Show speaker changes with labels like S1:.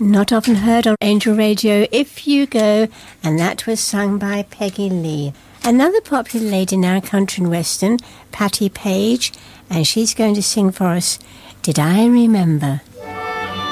S1: Not often heard on Angel Radio, If You Go, and that was sung by Peggy Lee. Another popular lady in our country and western, Patti Page, and she's going to sing for us, Did I Remember?